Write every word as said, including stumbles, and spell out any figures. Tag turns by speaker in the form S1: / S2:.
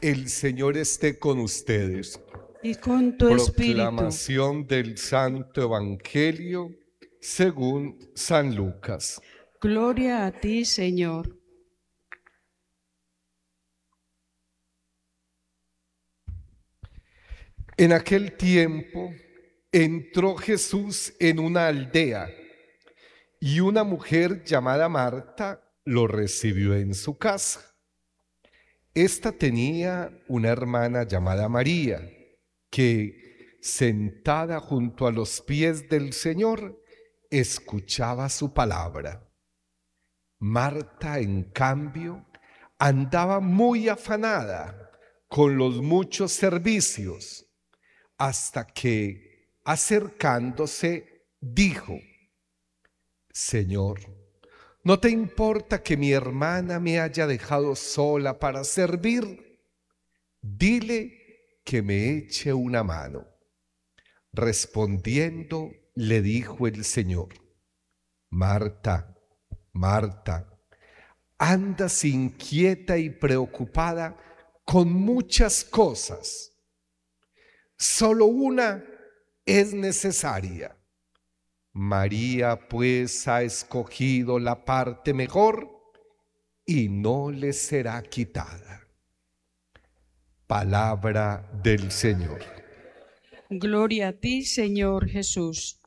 S1: El Señor esté con ustedes.
S2: Y con tu espíritu.
S1: Proclamación del Santo Evangelio según San Lucas.
S2: Gloria a ti, Señor.
S1: En aquel tiempo entró Jesús en una aldea y una mujer llamada Marta lo recibió en su casa. Esta tenía una hermana llamada María, que, sentada junto a los pies del Señor, escuchaba su palabra. Marta, en cambio, andaba muy afanada con los muchos servicios, hasta que, acercándose, dijo: Señor, ¿no te importa que mi hermana me haya dejado sola para servir? Dile que me eche una mano. Respondiendo, le dijo el Señor: Marta, Marta, andas inquieta y preocupada con muchas cosas. Solo una es necesaria. María, pues, ha escogido la parte mejor y no le será quitada. Palabra del Señor.
S2: Gloria a ti, Señor Jesús.